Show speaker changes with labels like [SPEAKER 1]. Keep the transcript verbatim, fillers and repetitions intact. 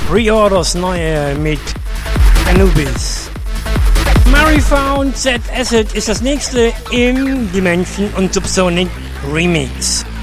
[SPEAKER 1] Pre-Orders neue mit Anubis. Mary Found Z Acid ist das nächste im Dimension und Subsonic Remix.